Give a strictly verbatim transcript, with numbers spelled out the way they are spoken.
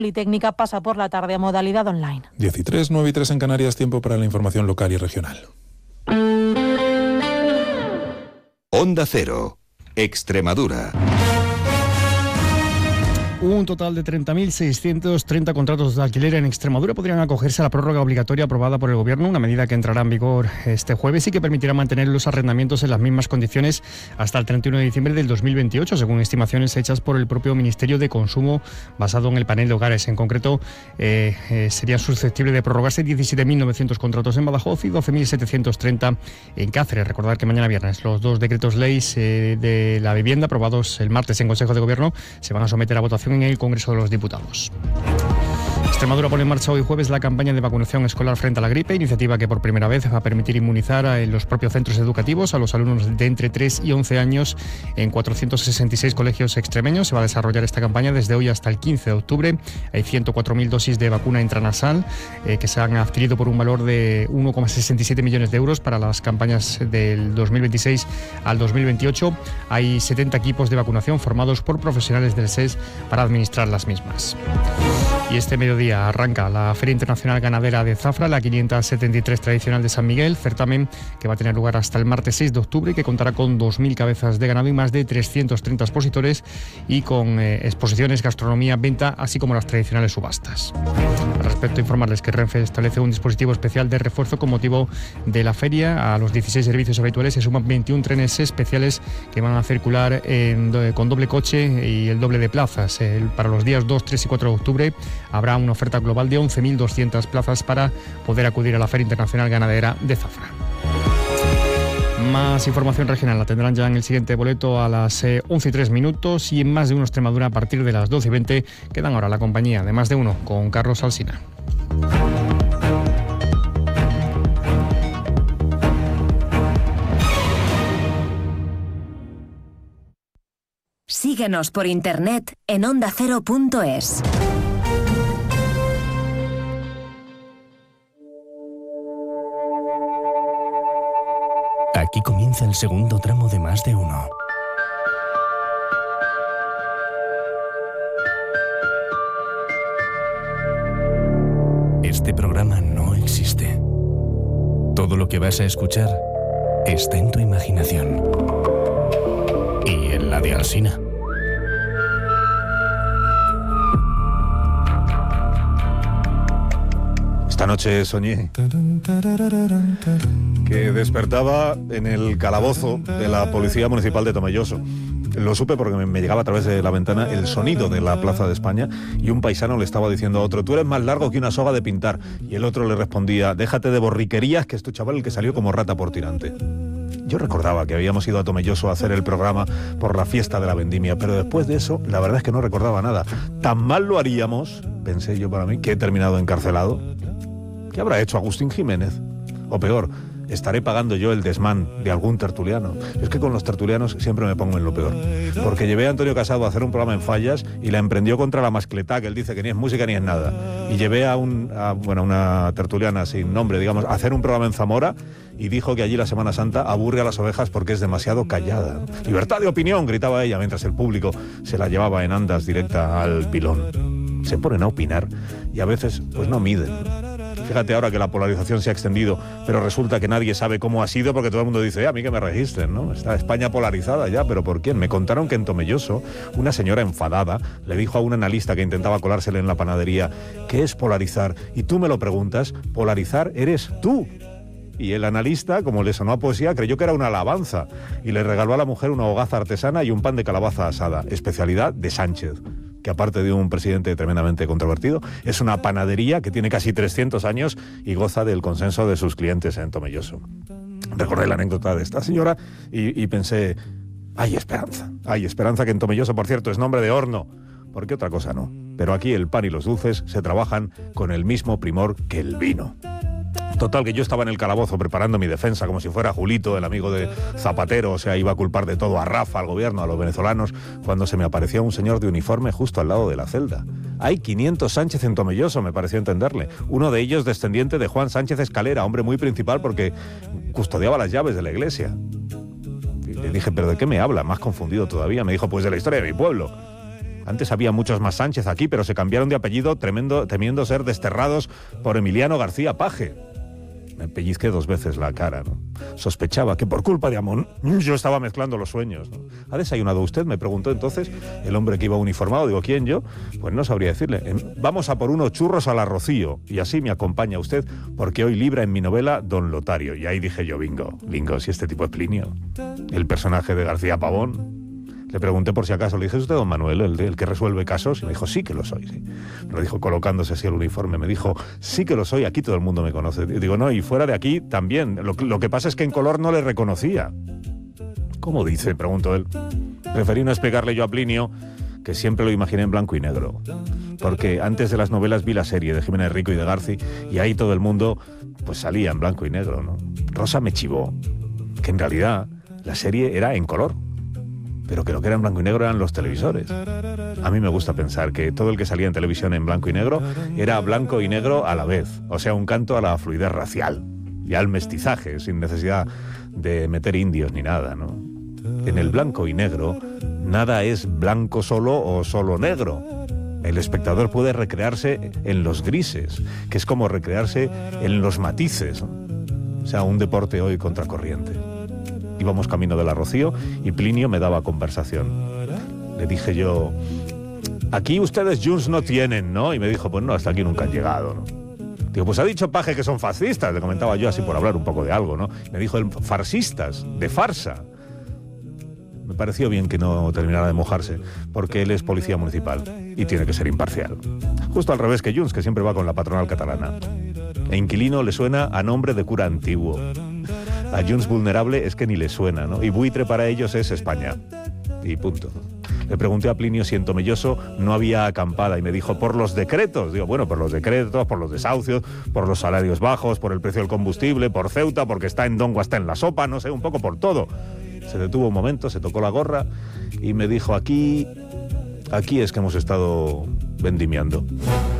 Politécnica pasa por la tarde a modalidad online. diez y tres, nueve y tres en Canarias, tiempo para la información local y regional. Onda Cero, Extremadura. Un total de treinta mil seiscientos treinta contratos de alquiler en Extremadura podrían acogerse a la prórroga obligatoria aprobada por el Gobierno, una medida que entrará en vigor este jueves y que permitirá mantener los arrendamientos en las mismas condiciones hasta el treinta y uno de diciembre del dos mil veintiocho, según estimaciones hechas por el propio Ministerio de Consumo, basado en el panel de hogares. En concreto, eh, eh, serían susceptibles de prorrogarse diecisiete mil novecientos contratos en Badajoz y doce mil setecientos treinta en Cáceres. Recordar que mañana viernes los dos decretos leyes eh, de la vivienda aprobados el martes en Consejo de Gobierno se van a someter a votación en el Congreso de los Diputados. Extremadura pone en marcha hoy jueves la campaña de vacunación escolar frente a la gripe, iniciativa que por primera vez va a permitir inmunizar en los propios centros educativos a los alumnos de entre tres y once años en cuatrocientos sesenta y seis colegios extremeños. Se va a desarrollar esta campaña desde hoy hasta el quince de octubre. Hay ciento cuatro mil dosis de vacuna intranasal eh, que se han adquirido por un valor de uno coma sesenta y siete millones de euros para las campañas del dos mil veintiséis al dos mil veintiocho. Hay setenta equipos de vacunación formados por profesionales del S E S para administrar las mismas. Y este mediodía arranca la Feria Internacional Ganadera de Zafra, la quinientos setenta y tres tradicional de San Miguel, certamen que va a tener lugar hasta el martes seis de octubre y que contará con dos mil cabezas de ganado y más de trescientos treinta expositores y con eh, exposiciones, gastronomía, venta, así como las tradicionales subastas. Al respecto, informarles que Renfe establece un dispositivo especial de refuerzo con motivo de la feria. A los dieciséis servicios habituales se suman veintiún trenes especiales que van a circular en, con doble coche y el doble de plazas. El, para los días dos, tres y cuatro de octubre habrá una oferta global de once mil doscientas plazas para poder acudir a la Feria Internacional Ganadera de Zafra. Más información regional la tendrán ya en el siguiente boleto a las eh, once y tres minutos y en Más de Uno Extremadura a partir de las doce y veinte. Quedan ahora la compañía de Más de Uno con Carlos Alsina. Síguenos por internet en onda cero punto es. Aquí comienza el segundo tramo de Más de Uno. Este programa no existe. Todo lo que vas a escuchar está en tu imaginación. Y en la de Alsina. Esta noche soñé que despertaba en el calabozo de la Policía Municipal de Tomelloso. Lo supe porque me llegaba a través de la ventana el sonido de la Plaza de España y un paisano le estaba diciendo a otro: tú eres más largo que una soga de pintar. Y el otro le respondía: déjate de borriquerías, que es tu chaval el que salió como rata por tirante. Yo recordaba que habíamos ido a Tomelloso a hacer el programa por la fiesta de la vendimia, pero después de eso, la verdad es que no recordaba nada. Tan mal lo haríamos, pensé yo para mí, que he terminado encarcelado. ¿Qué habrá hecho Agustín Jiménez? O peor, ¿estaré pagando yo el desmán de algún tertuliano? Es que con los tertulianos siempre me pongo en lo peor. Porque llevé a Antonio Casado a hacer un programa en Fallas y la emprendió contra la mascletá, que él dice que ni es música ni es nada. Y llevé a, un, a bueno, una tertuliana sin nombre, digamos, a hacer un programa en Zamora y dijo que allí la Semana Santa aburre a las ovejas porque es demasiado callada. Libertad de opinión, gritaba ella, mientras el público se la llevaba en andas directa al pilón. Se ponen a opinar y a veces pues no miden. Fíjate ahora que la polarización se ha extendido, pero resulta que nadie sabe cómo ha sido porque todo el mundo dice: eh, a mí que me registren, ¿no? Está España polarizada ya, ¿pero por quién? Me contaron que en Tomelloso una señora enfadada le dijo a un analista que intentaba colársele en la panadería: ¿qué es polarizar? Y tú me lo preguntas, polarizar eres tú. Y el analista, como le sonó a poesía, creyó que era una alabanza y le regaló a la mujer una hogaza artesana y un pan de calabaza asada, especialidad de Sánchez, que aparte de un presidente tremendamente controvertido, es una panadería que tiene casi trescientos años y goza del consenso de sus clientes en Tomelloso. Recordé la anécdota de esta señora y, y pensé: hay esperanza, hay esperanza, que en Tomelloso, por cierto, es nombre de horno, porque otra cosa no. Pero aquí el pan y los dulces se trabajan con el mismo primor que el vino. Total, que yo estaba en el calabozo preparando mi defensa como si fuera Julito, el amigo de Zapatero, o sea, iba a culpar de todo a Rafa, al gobierno, a los venezolanos, cuando se me apareció un señor de uniforme justo al lado de la celda. Hay quinientos Sánchez en Tomelloso, me pareció entenderle. Uno de ellos descendiente de Juan Sánchez Escalera, hombre muy principal porque custodiaba las llaves de la iglesia. Y le dije: ¿pero de qué me habla? Más confundido todavía. Me dijo: pues de la historia de mi pueblo. Antes había muchos más Sánchez aquí, pero se cambiaron de apellido tremendo, temiendo ser desterrados por Emiliano García Paje. Me pellizqué dos veces la cara, ¿no? Sospechaba que por culpa de Amón yo estaba mezclando los sueños, ¿no? ¿Ha desayunado usted?, me preguntó entonces el hombre que iba uniformado. Digo, ¿quién, yo? Pues no sabría decirle. Vamos a por unos churros a la Rocío, y así me acompaña usted, porque hoy libra en mi novela Don Lotario. Y ahí dije yo, bingo, bingo, si este tipo es Plinio, el personaje de García Pavón. Le pregunté por si acaso, le dije, ¿es usted don Manuel, el, de, el que resuelve casos? Y me dijo, sí que lo soy, sí. Me lo dijo colocándose así el uniforme, me dijo, sí que lo soy, aquí todo el mundo me conoce. Y digo, no, y fuera de aquí también. Lo, lo que pasa es que en color no le reconocía. ¿Cómo dice?, preguntó él. Preferí no explicarle yo a Plinio que siempre lo imaginé en blanco y negro. Porque antes de las novelas vi la serie de Jiménez Rico y de Garci, y ahí todo el mundo pues salía en blanco y negro, ¿no? Rosa me chivó que en realidad la serie era en color, pero que lo que era en blanco y negro eran los televisores. A mí me gusta pensar que todo el que salía en televisión en blanco y negro era blanco y negro a la vez, o sea, un canto a la fluidez racial y al mestizaje, sin necesidad de meter indios ni nada, ¿no? En el blanco y negro, nada es blanco solo o solo negro. El espectador puede recrearse en los grises, que es como recrearse en los matices, ¿no? O sea, un deporte hoy contracorriente. Íbamos camino de la Rocío y Plinio me daba conversación. Le dije yo, aquí ustedes Junts no tienen, ¿no? Y me dijo, pues no, hasta aquí nunca han llegado, ¿no? Digo, pues ha dicho Paje que son fascistas, le comentaba yo así por hablar un poco de algo, ¿no? Me dijo, el farsistas, de farsa. Me pareció bien que no terminara de mojarse, porque él es policía municipal y tiene que ser imparcial. Justo al revés que Junts, que siempre va con la patronal catalana. E inquilino le suena a nombre de cura antiguo. A Junts vulnerable es que ni le suena, ¿no? Y buitre para ellos es España. Y punto. Le pregunté a Plinio si en Tomelloso no había acampada y me dijo, por los decretos. Digo, bueno, por los decretos, por los desahucios, por los salarios bajos, por el precio del combustible, por Ceuta, porque está en Dongo, está en la sopa, no sé, un poco por todo. Se detuvo un momento, se tocó la gorra y me dijo, aquí, aquí es que hemos estado vendimiando.